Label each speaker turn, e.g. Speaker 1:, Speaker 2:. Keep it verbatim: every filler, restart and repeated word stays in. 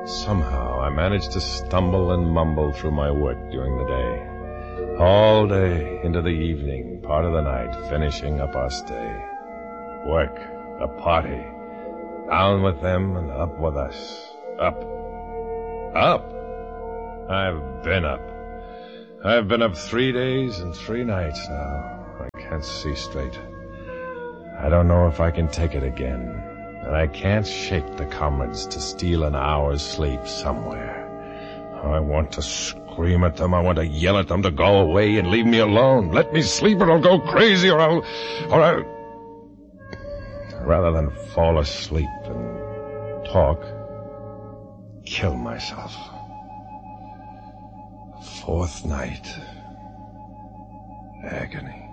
Speaker 1: Somehow I managed to stumble and mumble through my work during the day. All day into the evening, part of the night, finishing up our stay. Work, a party. Down with them and up with us. Up. Up. I've been up. I've been up three days and three nights now. I can't see straight. I don't know if I can take it again. And I can't shake the comrades to steal an hour's sleep somewhere. I want to scream at them. I want to yell at them to go away and leave me alone. Let me sleep or I'll go crazy or I'll... or I'll... Rather than fall asleep and talk, kill myself. Fourth night. Agony.